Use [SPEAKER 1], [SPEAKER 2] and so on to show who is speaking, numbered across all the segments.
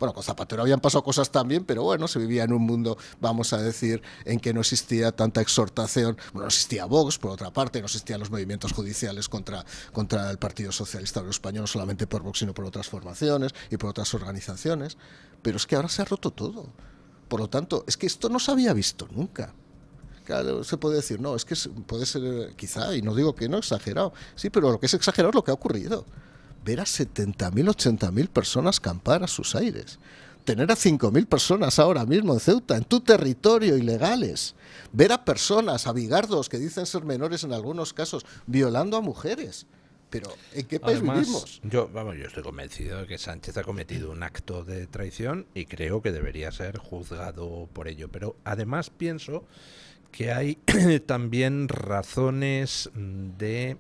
[SPEAKER 1] Bueno, con Zapatero habían pasado cosas también, pero bueno, se vivía en un mundo, vamos a decir, en que no existía tanta exhortación. Bueno, no existía Vox, por otra parte, no existían los movimientos judiciales contra el Partido Socialista Obrero Español, no solamente por Vox, sino por otras formaciones y por otras organizaciones. Pero es que ahora se ha roto todo. Por lo tanto, es que esto no se había visto nunca. Claro, se puede decir, no, es que puede ser, quizá, y no digo que no, exagerado. Sí, pero lo que es exagerado es lo que ha ocurrido. Ver a 70.000, 80.000 personas campar a sus aires. Tener a 5.000 personas ahora mismo en Ceuta, en tu territorio, ilegales. Ver a personas, a bigardos que dicen ser menores en algunos casos, violando a mujeres. Pero, ¿en qué país vivimos?
[SPEAKER 2] Yo estoy convencido de que Sánchez ha cometido un acto de traición y creo que debería ser juzgado por ello. Pero además pienso que hay también razones de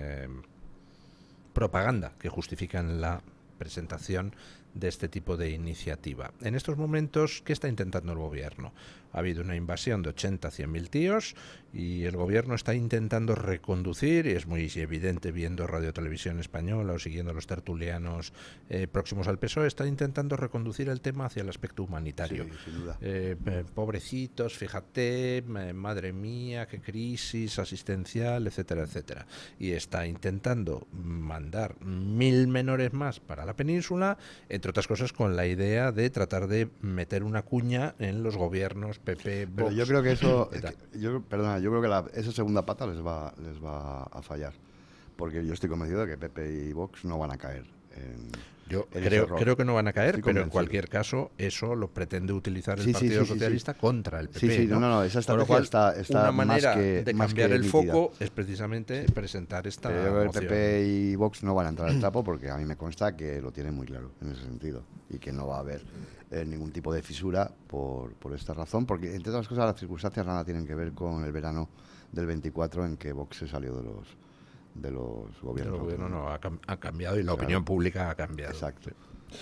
[SPEAKER 2] propaganda que justifican la presentación de este tipo de iniciativa. En estos momentos, ¿qué está intentando el gobierno? Ha habido una invasión de 80 a 100.000 tíos y el gobierno está intentando reconducir, y es muy evidente viendo Radio Televisión Española o siguiendo a los tertulianos próximos al PSOE, está intentando reconducir el tema hacia el aspecto humanitario.
[SPEAKER 3] Sí, sin duda.
[SPEAKER 2] Pobrecitos, fíjate, madre mía, qué crisis asistencial, etcétera, etcétera. Y está intentando mandar 1.000 menores más para la península, entre otras cosas con la idea de tratar de meter una cuña en los gobiernos PP, Vox.
[SPEAKER 3] Pero yo creo que eso, yo creo que esa segunda pata les va a fallar, porque yo estoy convencido de que PP y Vox no van a caer
[SPEAKER 2] Yo
[SPEAKER 3] en ese error.
[SPEAKER 2] creo que no van a caer,
[SPEAKER 3] Estoy
[SPEAKER 2] pero en
[SPEAKER 3] convencido.
[SPEAKER 2] cualquier caso eso lo pretende utilizar el
[SPEAKER 3] Sí,
[SPEAKER 2] Partido
[SPEAKER 3] sí,
[SPEAKER 2] Socialista contra el PP.
[SPEAKER 3] Sí, no, esa
[SPEAKER 2] Con lo cual,
[SPEAKER 3] estrategia está
[SPEAKER 2] una
[SPEAKER 3] más
[SPEAKER 2] manera
[SPEAKER 3] que
[SPEAKER 2] de
[SPEAKER 3] más
[SPEAKER 2] cambiar
[SPEAKER 3] que
[SPEAKER 2] el
[SPEAKER 3] nítida.
[SPEAKER 2] foco es precisamente presentar esta
[SPEAKER 3] Pero yo creo que
[SPEAKER 2] moción.
[SPEAKER 3] el PP y Vox no van a entrar al trapo porque a mí me consta que lo tienen muy claro en ese sentido y que no va a haber ningún tipo de fisura por esta razón, porque entre otras cosas las circunstancias nada tienen que ver con el verano del 24 en que Vox se salió de los gobiernos.
[SPEAKER 2] El gobierno no ha cambiado y la opinión pública ha cambiado.
[SPEAKER 3] Exacto.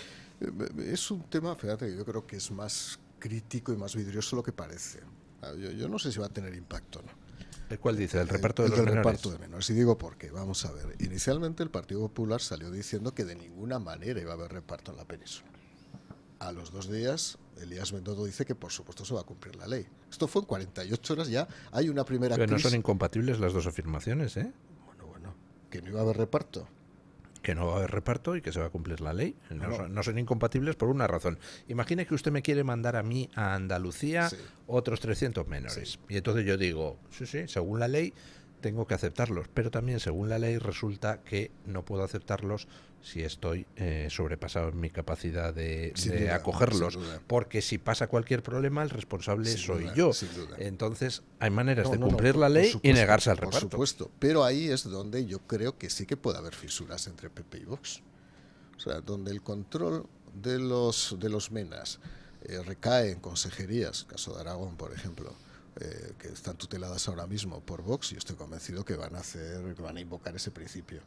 [SPEAKER 1] Es un tema, fíjate, yo creo que es más crítico y más vidrioso lo que parece. Yo no sé si va a tener impacto o no.
[SPEAKER 2] ¿El cuál dice? ¿El reparto de los
[SPEAKER 1] del
[SPEAKER 2] menores?
[SPEAKER 1] reparto de menores. Y digo por qué. Vamos a ver. Inicialmente el Partido Popular salió diciendo que de ninguna manera iba a haber reparto en la península. A los 2 días, Elías Bendodo dice que por supuesto se va a cumplir la ley. Esto fue en 48 horas ya. Hay una primera
[SPEAKER 2] Pero no
[SPEAKER 1] crisis.
[SPEAKER 2] son incompatibles las dos afirmaciones, ¿eh?
[SPEAKER 1] Bueno, que no iba a haber reparto.
[SPEAKER 2] Que no va a haber reparto y que se va a cumplir la ley. No son incompatibles por una razón. Imagine que usted me quiere mandar a mí a Andalucía otros 300 menores.
[SPEAKER 1] Sí.
[SPEAKER 2] Y entonces yo digo, sí, según la ley tengo que aceptarlos. Pero también según la ley resulta que no puedo aceptarlos si estoy sobrepasado en mi capacidad de acogerlos. Porque si pasa cualquier problema, el responsable soy yo. Entonces hay maneras de cumplir la ley y negarse al reparto.
[SPEAKER 1] Por supuesto, pero ahí es donde yo creo que sí que puede haber fisuras entre PP y Vox. O sea, donde el control de los menas recae en consejerías, caso de Aragón, por ejemplo, que están tuteladas ahora mismo por Vox, y estoy convencido que van a invocar ese principio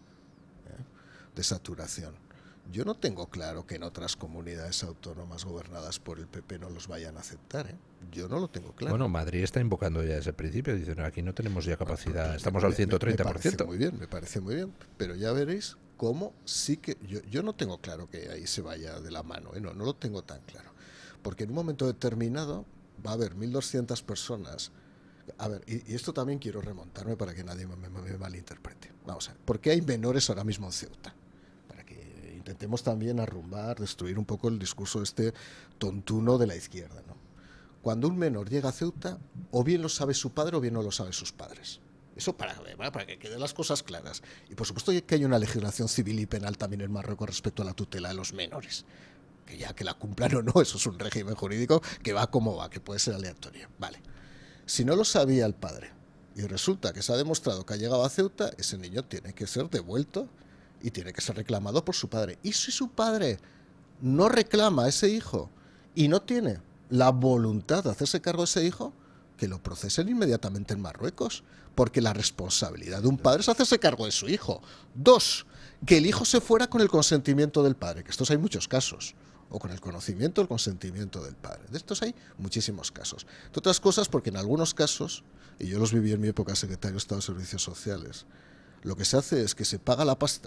[SPEAKER 1] de saturación. Yo no tengo claro que en otras comunidades autónomas gobernadas por el PP no los vayan a aceptar, ¿eh? Yo no lo tengo claro.
[SPEAKER 2] Bueno, Madrid está invocando ya ese principio, dicen, aquí no tenemos ya capacidad, estamos al 130%.
[SPEAKER 1] Me parece muy bien, pero ya veréis cómo sí que... Yo no tengo claro que ahí se vaya de la mano, no lo tengo tan claro. Porque en un momento determinado va a haber 1.200 personas. A ver, y esto también quiero remontarme para que nadie me malinterprete. Vamos a ver, ¿por qué hay menores ahora mismo en Ceuta? Para que intentemos también arrumbar, destruir un poco el discurso este tontuno de la izquierda, ¿no? Cuando un menor llega a Ceuta, o bien lo sabe su padre o bien no lo saben sus padres. Eso para que queden las cosas claras. Y por supuesto que hay una legislación civil y penal también en Marruecos respecto a la tutela de los menores. Que ya que la cumplan o no, eso es un régimen jurídico que va como va, que puede ser aleatorio. Vale. Si no lo sabía el padre y resulta que se ha demostrado que ha llegado a Ceuta, ese niño tiene que ser devuelto y tiene que ser reclamado por su padre. Y si su padre no reclama a ese hijo y no tiene la voluntad de hacerse cargo de ese hijo, que lo procesen inmediatamente en Marruecos, porque la responsabilidad de un padre es hacerse cargo de su hijo. 2, que el hijo se fuera con el consentimiento del padre, que estos hay muchos casos, o con el conocimiento o el consentimiento del padre. De estos hay muchísimos casos. De otras cosas, porque en algunos casos, y yo los viví en mi época secretario de Estado de Servicios Sociales, lo que se hace es que se paga la pasta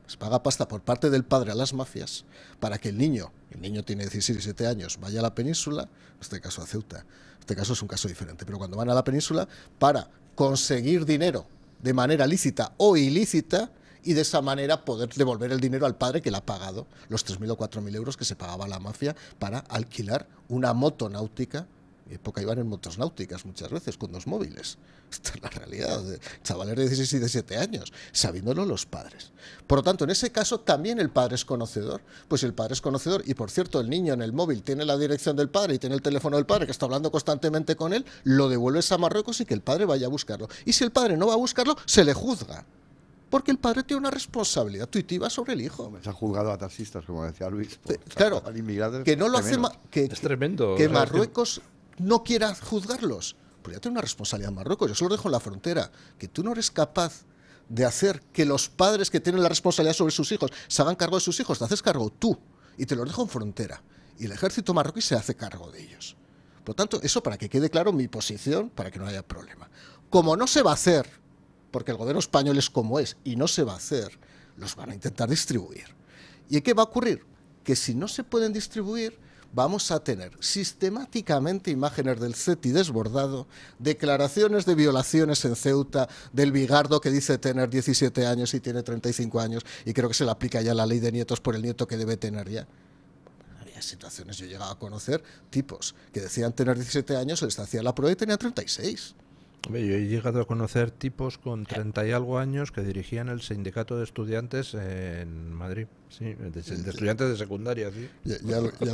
[SPEAKER 1] Se paga pasta por parte del padre a las mafias para que el niño tiene 16 y 17 años, vaya a la península, en este caso a Ceuta. En este caso es un caso diferente, pero cuando van a la península para conseguir dinero de manera lícita o ilícita y de esa manera poder devolver el dinero al padre que le ha pagado los 3.000 o 4.000 euros que se pagaba la mafia para alquilar una moto náutica. En época iban en motos náuticas muchas veces con 2 móviles. Esta es la realidad de chavales de 16 y 17 años, sabiéndolo los padres. Por lo tanto, en ese caso también el padre es conocedor. Pues el padre es conocedor y, por cierto, el niño en el móvil tiene la dirección del padre y tiene el teléfono del padre que está hablando constantemente con él, lo devuelves a Marruecos y que el padre vaya a buscarlo. Y si el padre no va a buscarlo, se le juzga. Porque el padre tiene una responsabilidad tuitiva sobre el hijo.
[SPEAKER 3] Se ha juzgado a taxistas, como decía Luis.
[SPEAKER 1] Claro, que no lo hace
[SPEAKER 2] es tremendo.
[SPEAKER 1] Que Marruecos no quiera juzgarlos. Pues ya tiene una responsabilidad Marruecos. Yo se lo dejo en la frontera. Que tú no eres capaz de hacer que los padres que tienen la responsabilidad sobre sus hijos se hagan cargo de sus hijos. Te haces cargo tú. Y te los dejo en frontera. Y el ejército marroquí se hace cargo de ellos. Por lo tanto, eso para que quede claro mi posición, para que no haya problema. Como no se va a hacer, porque el gobierno español es como es y no se va a hacer, los van a intentar distribuir. ¿Y qué va a ocurrir? Que si no se pueden distribuir, vamos a tener sistemáticamente imágenes del CETI desbordado, declaraciones de violaciones en Ceuta, del bigardo que dice tener 17 años y tiene 35 años, y creo que se le aplica ya la ley de nietos por el nieto que debe tener ya. Había situaciones, yo he llegado a conocer tipos que decían tener 17 años, se les hacía la prueba y tenían 36.
[SPEAKER 2] Yo he llegado a conocer tipos con 30 y algo años que dirigían el sindicato de estudiantes en Madrid, sí, de estudiantes de secundaria, sí.
[SPEAKER 1] Y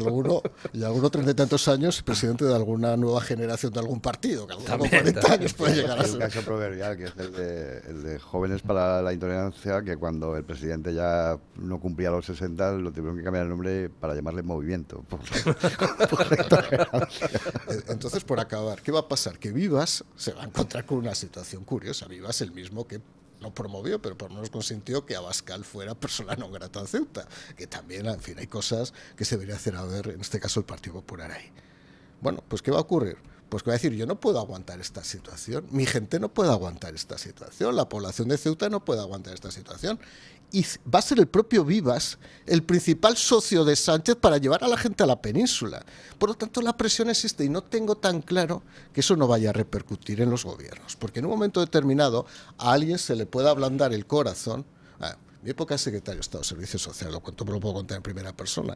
[SPEAKER 1] alguno 30 y tantos años presidente de alguna nueva generación de algún partido, que alguno con 40 años puede llegar a ser.
[SPEAKER 3] Hay un caso proverbial que es el de Jóvenes para la Intolerancia, que cuando el presidente ya no cumplía los 60 lo tuvieron que cambiar el nombre para llamarle Movimiento. Por
[SPEAKER 1] Entonces, por acabar, ¿qué va a pasar? Que Vivas se va a encontrar con una situación curiosa. Vivas, el mismo que no promovió, pero por lo menos consintió que Abascal fuera persona non grata en Ceuta, que también, en fin, hay cosas que se debería hacer a ver, en este caso el Partido Popular ahí. Bueno, pues ¿qué va a ocurrir? Pues que va a decir, yo no puedo aguantar esta situación, mi gente no puede aguantar esta situación, la población de Ceuta no puede aguantar esta situación. Y va a ser el propio Vivas el principal socio de Sánchez para llevar a la gente a la península. Por lo tanto, la presión existe y no tengo tan claro que eso no vaya a repercutir en los gobiernos. Porque en un momento determinado a alguien se le puede ablandar el corazón. En mi época de secretario de Estado de Servicios Sociales, me lo puedo contar en primera persona,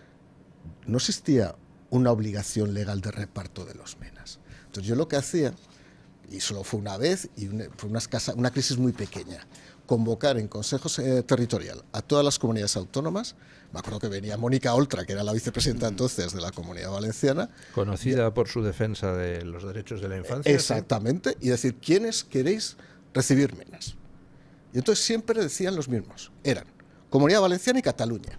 [SPEAKER 1] no existía una obligación legal de reparto de los menas. Entonces yo lo que hacía, y solo fue una vez, y fue una crisis muy pequeña, convocar en Consejo Territorial a todas las comunidades autónomas. Me acuerdo que venía Mónica Oltra, que era la vicepresidenta entonces de la Comunidad Valenciana.
[SPEAKER 2] Conocida por su defensa de los derechos de la infancia.
[SPEAKER 1] Exactamente, ¿sí? Y decir, ¿quiénes queréis recibir menas? Y entonces siempre decían los mismos. Eran Comunidad Valenciana y Cataluña.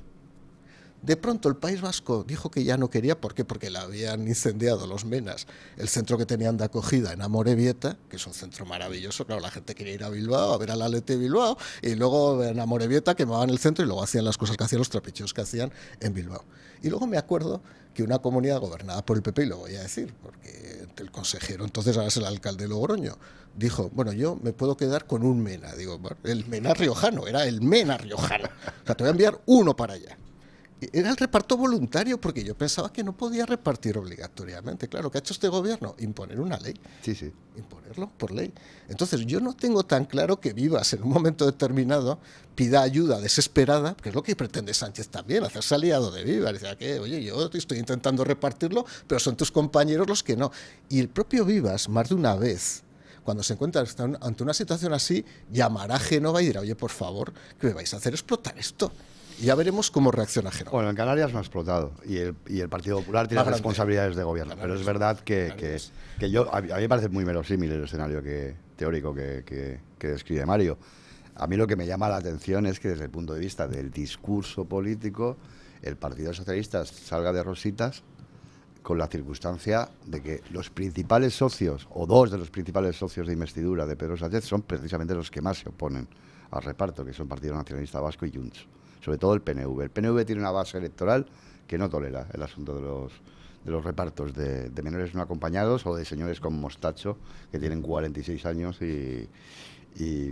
[SPEAKER 1] De pronto el País Vasco dijo que ya no quería. ¿Por qué? Porque le habían incendiado los menas el centro que tenían de acogida en Amorebieta, que es un centro maravilloso. Claro, la gente quería ir a Bilbao a ver al Athletic de Bilbao, y luego en Amorebieta quemaban el centro y luego hacían las cosas que hacían, los trapicheos que hacían en Bilbao. Y luego me acuerdo que una comunidad gobernada por el PP, y lo voy a decir, porque el consejero, entonces ahora es el alcalde de Logroño, dijo, bueno, yo me puedo quedar con un mena. Digo, bueno, el mena riojano, era el mena riojano. O sea, te voy a enviar uno para allá. Era el reparto voluntario, porque yo pensaba que no podía repartir obligatoriamente. Claro, ¿qué ha hecho este gobierno? Imponer una ley.
[SPEAKER 3] Sí, sí.
[SPEAKER 1] Imponerlo por ley. Entonces, yo no tengo tan claro que Vivas en un momento determinado pida ayuda desesperada, que es lo que pretende Sánchez también, hacerse aliado de Vivas. Dice que, oye, yo estoy intentando repartirlo, pero son tus compañeros los que no. Y el propio Vivas, más de una vez, cuando se encuentra ante una situación así, llamará a Génova y dirá, oye, por favor, que me vais a hacer explotar esto. Y ya veremos cómo reacciona Génova.
[SPEAKER 3] Bueno, en Canarias no ha explotado y el Partido Popular tiene responsabilidades de gobierno, pero es verdad que a mí me parece muy verosímil el escenario teórico que describe Mario. A mí lo que me llama la atención es que desde el punto de vista del discurso político, el Partido Socialista salga de rositas con la circunstancia de que los principales socios, o dos de los principales socios de investidura de Pedro Sánchez, son precisamente los que más se oponen al reparto, que son Partido Nacionalista Vasco y Junts. Sobre todo el PNV. El PNV tiene una base electoral que no tolera el asunto de los repartos de menores no acompañados o de señores con mostacho que tienen 46 años y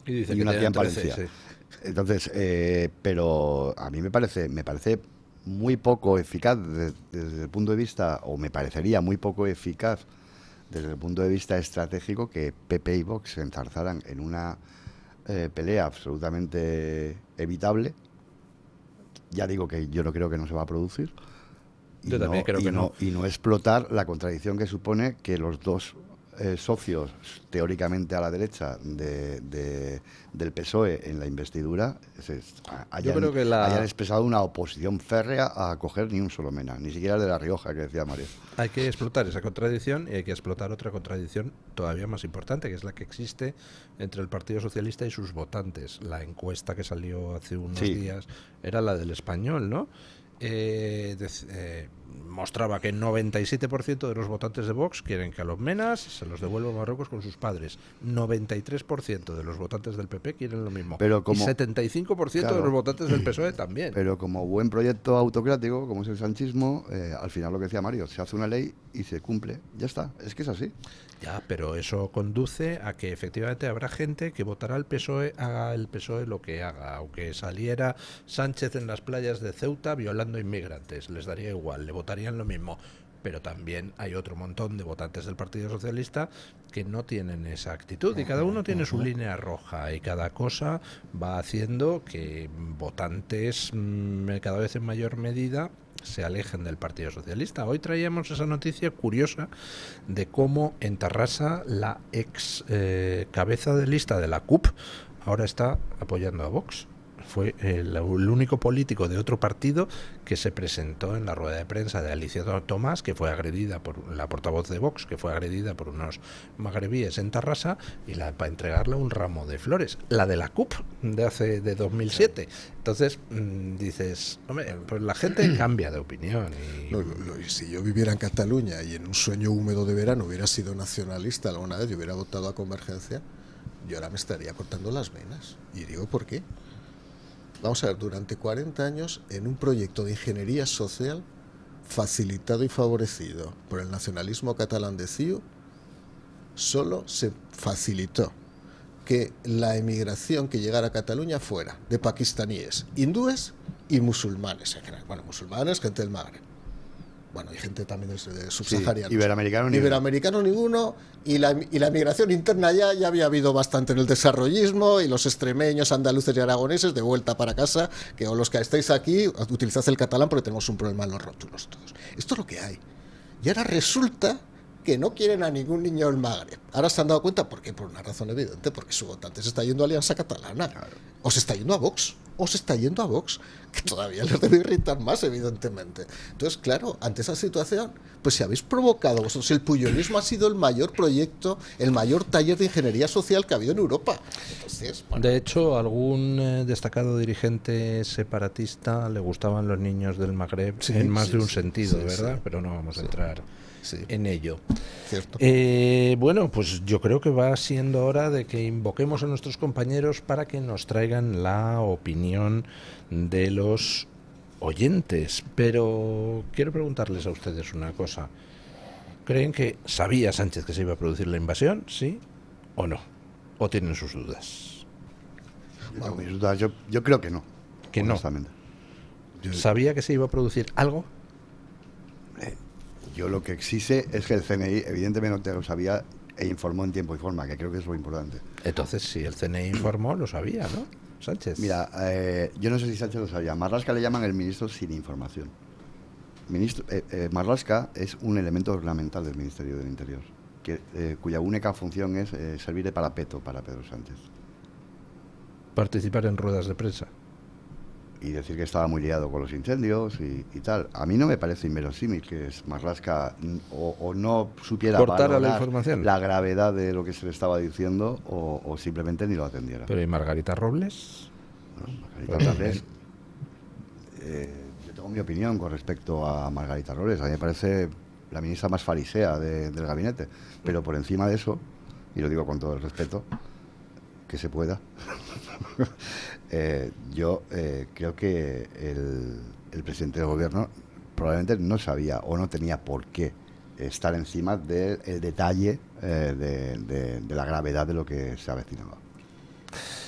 [SPEAKER 2] Y dice
[SPEAKER 3] y
[SPEAKER 2] que
[SPEAKER 3] una tía en
[SPEAKER 2] tienen 13,
[SPEAKER 3] Palencia.
[SPEAKER 2] sí.
[SPEAKER 3] Entonces, pero a mí me parece muy poco eficaz desde el punto de vista, o me parecería muy poco eficaz desde el punto de vista estratégico, que PP y Vox se enzarzaran en una pelea absolutamente evitable. Ya digo que yo no creo que no se va a producir.
[SPEAKER 2] Yo también creo que no.
[SPEAKER 3] Y no explotar la contradicción que supone que los dos socios teóricamente a la derecha del PSOE en la investidura
[SPEAKER 2] Yo creo que
[SPEAKER 3] hayan expresado una oposición férrea a coger ni un solo mena, ni siquiera el de La Rioja, que decía Mario.
[SPEAKER 2] Hay que explotar esa contradicción y hay que explotar otra contradicción todavía más importante, que es la que existe entre el Partido Socialista y sus votantes. La encuesta que salió hace unos días era la del Español, ¿no? Mostraba que el 97% de los votantes de Vox quieren que a los menas se los devuelva a Marruecos con sus padres. 93% de los votantes del PP quieren lo mismo.
[SPEAKER 3] Pero como,
[SPEAKER 2] y 75% de los votantes del PSOE también.
[SPEAKER 3] Pero como buen proyecto autocrático, como es el sanchismo, al final lo que decía Mario, se hace una ley y se cumple. Ya está, es que es así.
[SPEAKER 2] Ya, pero eso conduce a que efectivamente habrá gente que votará al PSOE, haga el PSOE lo que haga. Aunque saliera Sánchez en las playas de Ceuta violando inmigrantes, les daría igual, le votarían lo mismo. Pero también hay otro montón de votantes del Partido Socialista que no tienen esa actitud y cada uno tiene su línea roja y cada cosa va haciendo que votantes cada vez en mayor medida se alejen del Partido Socialista. Hoy traíamos esa noticia curiosa de cómo en Tarrasa la ex cabeza de lista de la CUP ahora está apoyando a Vox. Fue el único político de otro partido que se presentó en la rueda de prensa de Alicia Tomás, que fue agredida por la portavoz de Vox, que fue agredida por unos magrebíes en Tarrasa, y para entregarle un ramo de flores, la de la CUP de 2007. Entonces dices, hombre, pues la gente cambia de opinión.
[SPEAKER 1] Y si yo viviera en Cataluña y en un sueño húmedo de verano hubiera sido nacionalista alguna vez y hubiera votado a Convergencia, yo ahora me estaría cortando las venas. Y digo, ¿por qué? Vamos a ver, durante 40 años, en un proyecto de ingeniería social facilitado y favorecido por el nacionalismo catalán de CiU, solo se facilitó que la emigración que llegara a Cataluña fuera de pakistaníes, hindúes y musulmanes en general. Bueno, musulmanes, gente del Magreb. Bueno, hay gente también de subsaharianos.
[SPEAKER 3] Sí,
[SPEAKER 1] iberoamericanos ninguno. Y la migración interna ya había habido bastante en el desarrollismo, y los extremeños, andaluces y aragoneses de vuelta para casa, que o los que estáis aquí utilizad el catalán porque tenemos un problema en los rótulos todos. Esto es lo que hay. Y ahora resulta que no quieren a ningún niño del Magreb. Ahora se han dado cuenta, ¿por qué? Por una razón evidente, porque su votante se está yendo a Alianza Catalana, claro. O se está yendo a Vox, que todavía les debe irritar más, evidentemente. Entonces, claro, ante esa situación, pues si habéis provocado vosotros, el puyolismo ha sido el mayor proyecto, el mayor taller de ingeniería social que ha habido en Europa. Entonces, bueno.
[SPEAKER 2] De hecho, algún destacado dirigente separatista le gustaban los niños del Magreb en más de un sentido, ¿verdad? Pero no vamos a entrar en ello.
[SPEAKER 1] Cierto.
[SPEAKER 2] Bueno, pues yo creo que va siendo hora de que invoquemos a nuestros compañeros para que nos traigan la opinión de los oyentes. Pero quiero preguntarles a ustedes una cosa. ¿Creen que sabía Sánchez que se iba a producir la invasión? ¿Sí o no? ¿O tienen sus dudas?
[SPEAKER 3] Yo creo que no.
[SPEAKER 2] Que no. ¿Sabía que se iba a producir algo?
[SPEAKER 3] Yo lo que exige es que el CNI evidentemente lo sabía e informó en tiempo y forma, que creo que es lo importante.
[SPEAKER 2] Entonces, si el CNI informó, lo sabía, ¿no? Sánchez.
[SPEAKER 3] Mira, yo no sé si Sánchez lo sabía. Marlaska le llaman el ministro sin información. Marlaska es un elemento ornamental del Ministerio del Interior, cuya única función es servir de parapeto para Pedro Sánchez.
[SPEAKER 2] Participar en ruedas de prensa.
[SPEAKER 3] Y decir que estaba muy liado con los incendios y tal. A mí no me parece inverosímil que Marlaska o no supiera
[SPEAKER 2] cortar la información,
[SPEAKER 3] la gravedad de lo que se le estaba diciendo o simplemente ni lo atendiera.
[SPEAKER 2] Pero ¿y Margarita Robles?
[SPEAKER 3] Bueno, Margarita Robles, yo tengo mi opinión con respecto a Margarita Robles. A mí me parece la ministra más farisea del gabinete. Pero por encima de eso, y lo digo con todo el respeto que se pueda, yo creo que el presidente del gobierno probablemente no sabía o no tenía por qué estar encima del detalle de la gravedad de lo que se avecinaba.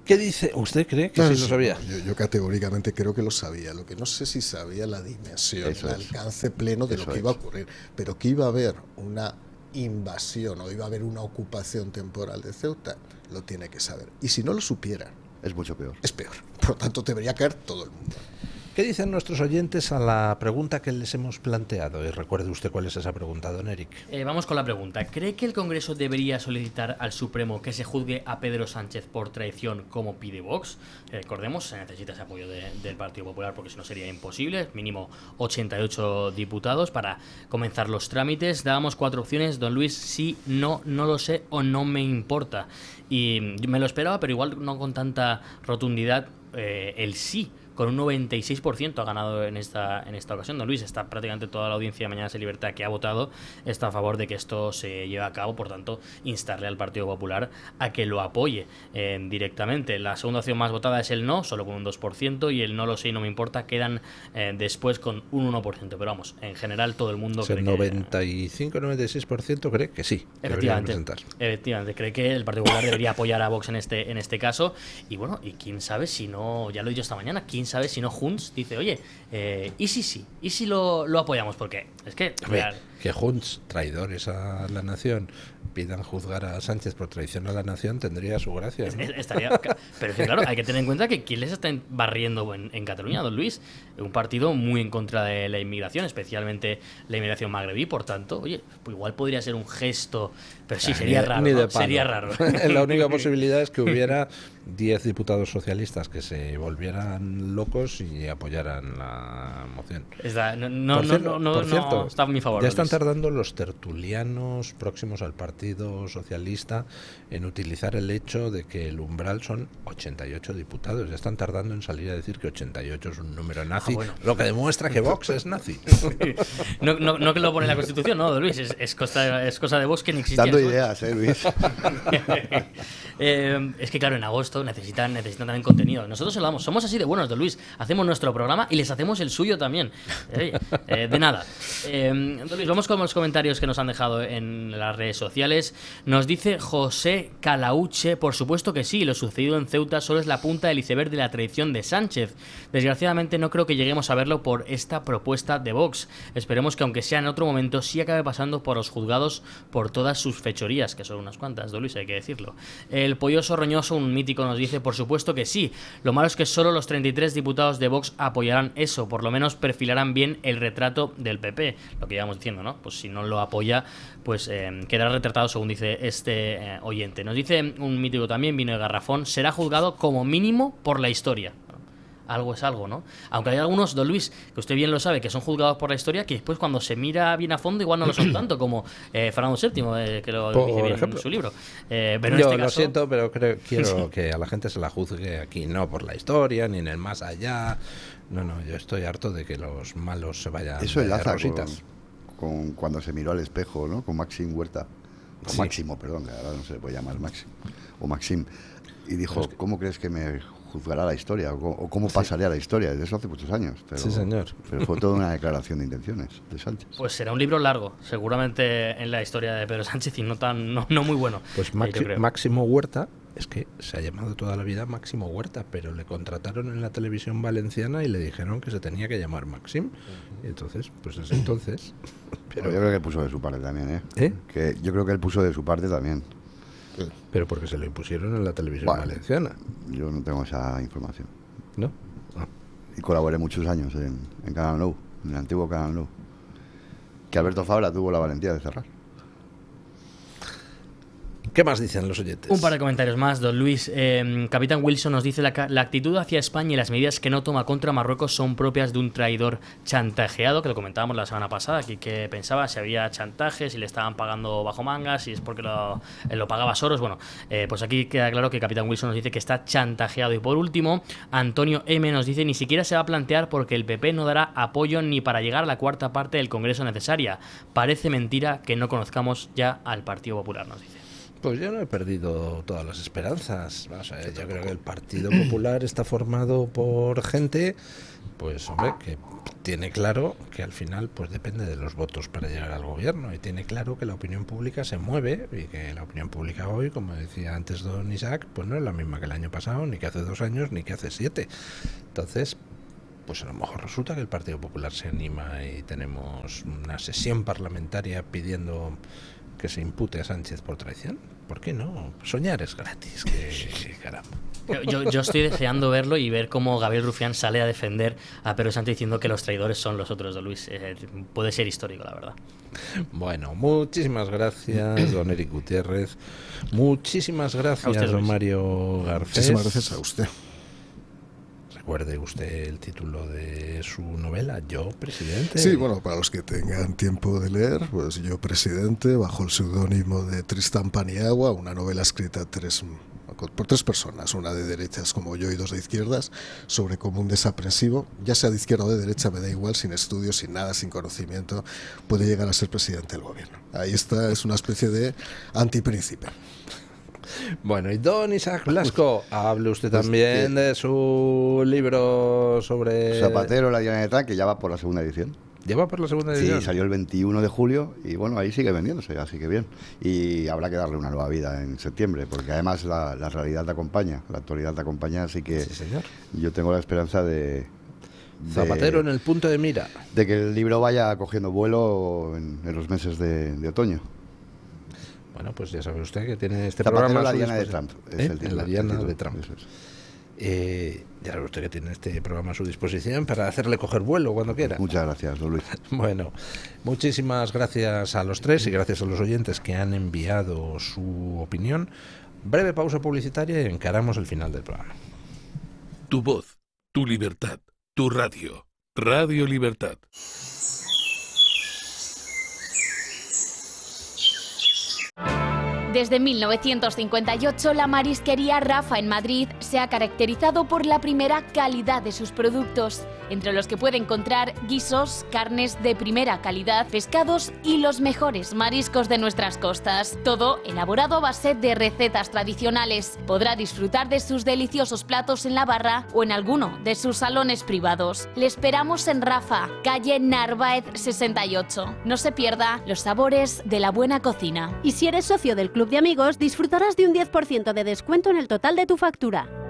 [SPEAKER 2] ¿Qué dice? ¿Usted cree que sí lo sabía?
[SPEAKER 1] Yo categóricamente creo que lo sabía. Lo que no sé si sabía la dimensión, el alcance pleno de lo que iba a ocurrir, pero que iba a haber una invasión o iba a haber una ocupación temporal de Ceuta, lo tiene que saber. Y si no lo supiera,
[SPEAKER 3] es mucho peor.
[SPEAKER 1] Es peor. Por lo tanto, debería caer todo el mundo.
[SPEAKER 2] ¿Qué dicen nuestros oyentes a la pregunta que les hemos planteado? Y recuerde usted cuál es esa pregunta, don Eric.
[SPEAKER 4] Vamos con la pregunta. ¿Cree que el Congreso debería solicitar al Supremo que se juzgue a Pedro Sánchez por traición como pide Vox? Recordemos, se necesita ese apoyo del Partido Popular porque si no sería imposible. Mínimo 88 diputados para comenzar los trámites. Dábamos 4 opciones. Don Luis, sí, no lo sé o no me importa. Y me lo esperaba, pero igual no con tanta rotundidad el sí. Con un 96% ha ganado en esta ocasión. Don Luis, está prácticamente toda la audiencia de Mañanas en Libertad que ha votado está a favor de que esto se lleve a cabo. Por tanto, instarle al Partido Popular a que lo apoye directamente. La segunda opción más votada es el no, solo con un 2%, y el no lo sé y no me importa quedan después con un 1%. Pero vamos, en general todo el mundo
[SPEAKER 2] cree
[SPEAKER 4] que...
[SPEAKER 2] 95-96% cree que sí.
[SPEAKER 4] Efectivamente, cree que el Partido Popular debería apoyar a Vox en este caso. Y bueno, y quién sabe si no, ya lo he dicho esta mañana, quién sabe si no Junts dice, oye, ¿y si sí? ¿Y si lo apoyamos? Porque es que...
[SPEAKER 2] Que Junts, traidores a la nación, pidan juzgar a Sánchez por traición a la nación, tendría su gracia, ¿no?
[SPEAKER 4] Pero es que claro, hay que tener en cuenta que quién les está barriendo en Cataluña, don Luis. Un partido muy en contra de la inmigración, especialmente la inmigración magrebí. Por tanto, oye, pues igual podría ser un gesto, pero sí, sería raro, ¿no? Sería raro.
[SPEAKER 2] La única posibilidad es que hubiera 10 diputados socialistas que se volvieran locos y apoyaran la moción.
[SPEAKER 4] Por cierto, está a mi favor.
[SPEAKER 2] Ya están tardando los tertulianos próximos al Partido Socialista en utilizar el hecho de que el umbral son 88 diputados. Ya están tardando en salir a decir que 88 es un número nazi, lo que demuestra que Vox es nazi.
[SPEAKER 4] No que lo pone en la Constitución, no, Luis, es cosa de Vox que ni existía.
[SPEAKER 3] Dando ideas, Luis.
[SPEAKER 4] Es que claro, en agosto necesitan también contenido. Nosotros se lo damos, somos así de buenos, don Luis. Hacemos nuestro programa y les hacemos el suyo también. De nada. Don Luis, vamos con los comentarios que nos han dejado en las redes sociales. Nos dice José Calauche, por supuesto que sí, lo sucedido en Ceuta solo es la punta del iceberg de la traición de Sánchez. Desgraciadamente no creo que lleguemos a verlo por esta propuesta de Vox. Esperemos que aunque sea en otro momento sí acabe pasando por los juzgados por todas sus fechorías, que son unas cuantas, don Luis, hay que decirlo. El polloso roñoso, un mítico, nos dice, por supuesto que sí. Lo malo es que solo los 33 diputados de Vox apoyarán eso, por lo menos perfilarán bien el retrato del PP, lo que íbamos diciendo, ¿no? Pues si no lo apoya, pues quedará retratado, según dice este oyente. Nos dice un mítico también, vino de garrafón, será juzgado como mínimo por la historia. Algo es algo, ¿no? Aunque hay algunos, don Luis, que usted bien lo sabe, que son juzgados por la historia, que después cuando se mira bien a fondo igual no lo son tanto, como Fernando VII, que lo dice bien en su libro. Pero
[SPEAKER 2] yo
[SPEAKER 4] en este
[SPEAKER 2] lo
[SPEAKER 4] caso...
[SPEAKER 2] siento, pero quiero que a la gente se la juzgue aquí, no por la historia, ni en el más allá. No, yo estoy harto de que los malos se vayan
[SPEAKER 3] Eso
[SPEAKER 2] de
[SPEAKER 3] enlaza
[SPEAKER 2] rositas.
[SPEAKER 3] con cuando se miró al espejo, ¿no? Con Maxim Huerta. Sí. Máximo, perdón, que ahora no se le puede llamar Maxim. O Maxim. Y dijo, ¿cómo crees que me juzgará la historia? ¿O cómo pasaré a la historia? Eso hace muchos años. Pero,
[SPEAKER 2] sí, señor.
[SPEAKER 3] Pero fue toda una declaración de intenciones de Sánchez.
[SPEAKER 4] Pues será un libro largo, seguramente en la historia de Pedro Sánchez y no muy bueno.
[SPEAKER 2] Pues Máximo Huerta, es que se ha llamado toda la vida Máximo Huerta, pero le contrataron en la televisión valenciana y le dijeron que se tenía que llamar Maxim. Y entonces, pues desde entonces...
[SPEAKER 3] Pero yo creo que él puso de su parte también, ¿eh? Que yo creo que él puso de su parte también.
[SPEAKER 2] Pero porque se lo impusieron en la televisión valenciana.
[SPEAKER 3] Yo no tengo esa información.
[SPEAKER 2] ¿No?
[SPEAKER 3] Y colaboré muchos años en Canal Nou, en el antiguo Canal Nou, que Alberto Fabra tuvo la valentía de cerrar.
[SPEAKER 2] ¿Qué más dicen los oyentes?
[SPEAKER 4] Un par de comentarios más, don Luis. Capitán Wilson nos dice la actitud hacia España y las medidas que no toma contra Marruecos son propias de un traidor chantajeado, que lo comentábamos la semana pasada, aquí que pensaba si había chantaje, si le estaban pagando bajo mangas, si es porque lo pagaba Soros. Bueno, pues aquí queda claro que Capitán Wilson nos dice que está chantajeado. Y por último, Antonio M. nos dice ni siquiera se va a plantear porque el PP no dará apoyo ni para llegar a la cuarta parte del Congreso necesaria. Parece mentira que no conozcamos ya al Partido Popular, nos dice.
[SPEAKER 2] Pues yo no he perdido todas las esperanzas. O sea, yo creo que el Partido Popular está formado por gente, pues hombre, que tiene claro que al final pues depende de los votos para llegar al gobierno, y tiene claro que la opinión pública se mueve, y que la opinión pública hoy, como decía antes don Isaac, pues no es la misma que el año pasado, ni que hace 2 años, ni que hace 7. Entonces, pues a lo mejor resulta que el Partido Popular se anima y tenemos una sesión parlamentaria pidiendo que se impute a Sánchez por traición. ¿Por qué no? Soñar es gratis, que caramba.
[SPEAKER 4] Yo estoy deseando verlo y ver cómo Gabriel Rufián sale a defender a Pedro Sánchez diciendo que los traidores son los otros de Luis. Puede ser histórico, la verdad.
[SPEAKER 2] Bueno, muchísimas gracias, don Eric Gutiérrez. Muchísimas gracias,
[SPEAKER 4] usted,
[SPEAKER 2] don
[SPEAKER 4] Luis.
[SPEAKER 2] Mario Garcés.
[SPEAKER 1] Muchísimas gracias a usted.
[SPEAKER 2] Recuerde usted el título de su novela, Yo, Presidente.
[SPEAKER 1] Sí, bueno, para los que tengan tiempo de leer, pues Yo, Presidente, bajo el seudónimo de Tristán Paniagua, una novela escrita por 3 personas, una de derechas como yo y 2 de izquierdas, sobre cómo un desaprensivo, ya sea de izquierda o de derecha, me da igual, sin estudios, sin nada, sin conocimiento, puede llegar a ser presidente del gobierno. Ahí está, es una especie de antipríncipe.
[SPEAKER 2] Bueno, y don Isaac Blasco, hable usted también de su libro sobre...
[SPEAKER 3] Zapatero, la Diana de Trump, que ya va por la segunda edición.
[SPEAKER 2] ¿Lleva por la segunda edición?
[SPEAKER 3] Sí, salió el 21 de julio y bueno, ahí sigue vendiéndose, así que bien. Y habrá que darle una nueva vida en septiembre, porque además la realidad te acompaña, la actualidad te acompaña, así que
[SPEAKER 2] Sí, señor.
[SPEAKER 3] yo tengo la esperanza de
[SPEAKER 2] Zapatero en el punto de mira.
[SPEAKER 3] de que el libro vaya cogiendo vuelo en los meses de otoño.
[SPEAKER 2] Bueno, pues ya sabe usted que tiene este
[SPEAKER 3] Zapatero,
[SPEAKER 2] programa a
[SPEAKER 3] la
[SPEAKER 2] su
[SPEAKER 3] Diana de
[SPEAKER 2] disposición.
[SPEAKER 3] Trump, es el título,
[SPEAKER 2] La Diana
[SPEAKER 3] el título,
[SPEAKER 2] de Trump.
[SPEAKER 3] eso es.
[SPEAKER 2] Ya sabe usted que tiene este programa a su disposición para hacerle coger vuelo cuando quiera.
[SPEAKER 3] Muchas gracias, don Luis.
[SPEAKER 2] Bueno, muchísimas gracias a los 3 y gracias a los oyentes que han enviado su opinión. Breve pausa publicitaria y encaramos el final del programa.
[SPEAKER 5] Tu voz, tu libertad, tu radio. Radio Libertad.
[SPEAKER 6] Desde 1958, la marisquería Rafa en Madrid se ha caracterizado por la primera calidad de sus productos, entre los que puede encontrar guisos, carnes de primera calidad, pescados y los mejores mariscos de nuestras costas. Todo elaborado a base de recetas tradicionales. Podrá disfrutar de sus deliciosos platos en la barra o en alguno de sus salones privados. Le esperamos en Rafa, calle Narváez 68. No se pierda los sabores de la buena cocina.
[SPEAKER 7] Y si eres socio del Club de Amigos, disfrutarás de un 10% de descuento en el total de tu factura.